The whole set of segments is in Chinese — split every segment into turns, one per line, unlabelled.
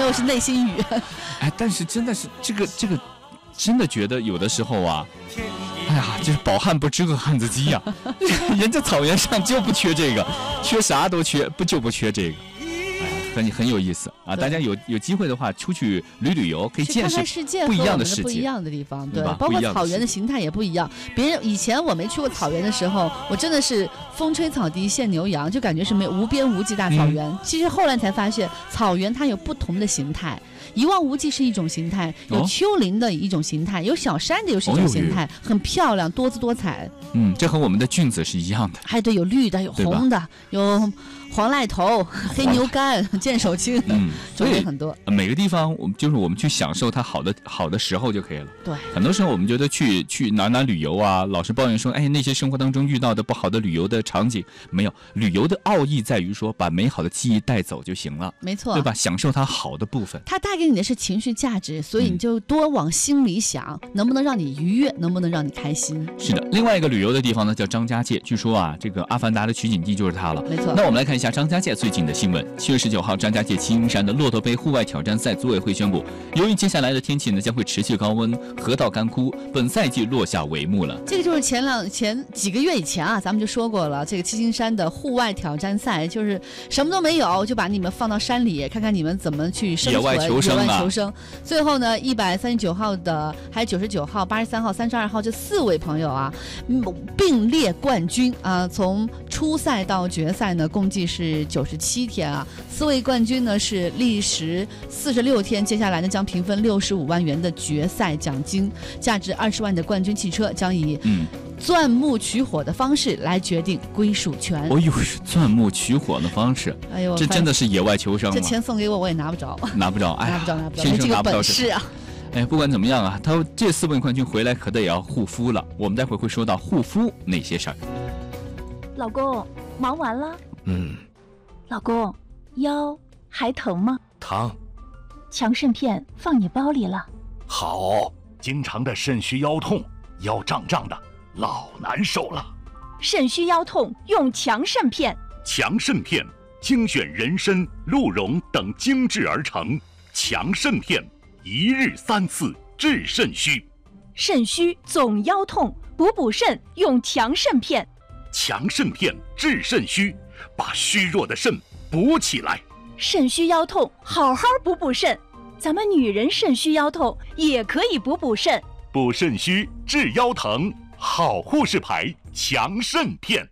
后是内心语。
哎，但是真的是这个，真的觉得有的时候啊，哎呀，就是饱汉不知饿汉子饥呀、人家草原上就不缺这个，缺啥都缺，不缺这个。很有意思啊！大家有机会的话，出去旅游，可以见识不一样的世界，
不一样的地方，对，
包
括草原的形态也不一样。别人以前我没去过草原的时候，我真的是风吹草低见牛羊，就感觉是无边无际大草原。其实后来才发现，草原它有不同的形态。一望无际是一种形态，有丘陵的一种形态，有小山的又是一种形态，很漂亮，多姿多彩。
这和我们的菌子是一样的。
对，有绿的，有红的，有黄赖头、黑牛肝、剑手青，种类很多。
每个地方，我们去享受它好的时候就可以了。
对，
很多时候我们觉得去哪旅游啊，老是抱怨说，那些生活当中遇到的不好的旅游的场景，没有。旅游的奥义在于说，把美好的记忆带走就行了。
没错，
对吧？享受它好的部分。
它带给你的是情绪价值，所以你就多往心里想，能不能让你愉悦，能不能让你开心？
是的，另外一个旅游的地方呢，叫张家界。据说啊，这个《阿凡达》的取景地就是它了。
没错。
那我们来看一下张家界最近的新闻。7月19号，张家界七星山的骆驼杯户外挑战赛组委会宣布，由于接下来的天气呢将会持续高温，河道干枯，本赛季落下帷幕了。
这个就是前几个月以前啊，咱们就说过了，这个七星山的户外挑战赛就是什么都没有，就把你们放到山里，看看你们怎么去生存，
野外求生。
最后呢，139号的还有99号、83号、32号这4位朋友啊，并列冠军啊。从初赛到决赛呢，共计是97天啊。4位冠军呢是历时46天，接下来呢将平分65万元的决赛奖金，价值20万的冠军汽车将以钻木取火的方式来决定归属权。
是钻木取火的方式。这真的是野外求生了。
这钱送给我也拿不着，
拿不着，
没这个本事啊。
不管怎么样啊，他这4位冠军回来可得也要护肤了。我们待会儿会说到护肤那些事儿。
老公，忙完了？老公，腰还疼吗？
疼。
强肾片放你包里了。
好，经常的肾虚腰痛，腰胀胀的，老难受了。
肾虚腰痛用强肾片。
强肾片精选人参、鹿茸等精制而成，强肾片1日3次治肾虚。
肾虚总腰痛，补肾用强肾片。
强肾片治肾虚，把虚弱的肾补起来。
肾虚腰痛好好补肾，咱们女人肾虚腰痛也可以补肾。
补肾虚治腰疼，好护士牌强肾片。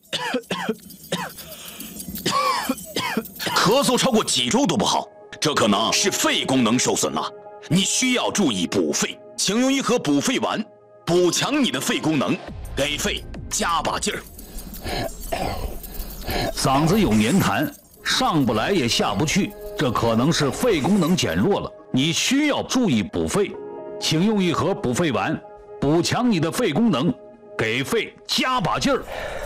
咳嗽超过几周都不好，这可能是肺功能受损了，你需要注意补肺，请用1盒补肺丸，补强你的肺功能，给肺加把劲儿。
嗓子有黏痰，上不来也下不去，这可能是肺功能减弱了，你需要注意补肺，请用1盒补肺丸，补强你的肺功能，给肺加把劲儿。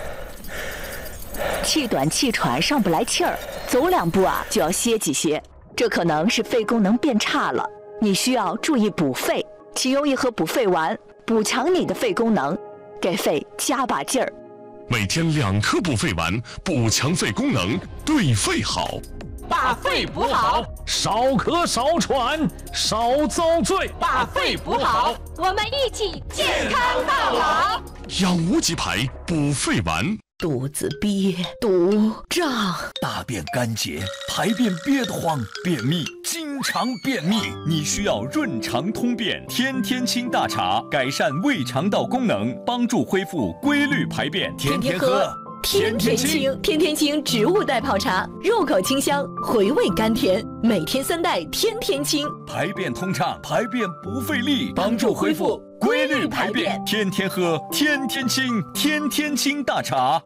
气短气喘上不来气儿，走2步啊就要歇几歇，这可能是肺功能变差了，你需要注意补肺，请用1盒补肺丸，补强你的肺功能，给肺加把劲儿。
每天2颗补肺丸，补强肺功能，对肺好。
把肺补好，
少咳少喘少遭罪。
把肺补好，
我们一起健康到老。
养无极牌补肺丸。
肚子憋、堵、胀，
大便干结，排便憋得慌，便秘，经常便秘，你需要润肠通便天天清大茶，改善胃肠道功能，帮助恢复规律排便，天天喝。
天天清，天天清植物代泡茶，入口清香，回味甘甜，每天3袋，天天清，
排便通畅，排便不费力，帮助恢复规律排便，天天喝，天天清，天天清大茶。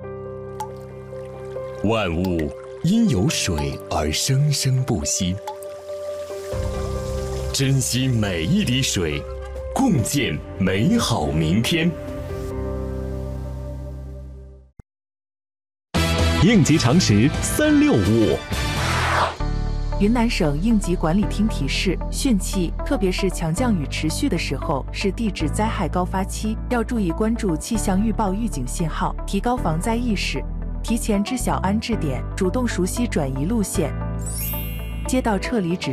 万物因有水而生生不息，珍惜每一滴水，共建美好明天。
应急常识365。
云南省应急管理厅提示：汛期，特别是强降雨持续的时候，是地质灾害高发期，要注意关注气象预报预警信号，提高防灾意识，提前知晓安置点，主动熟悉转移路线，接到撤离指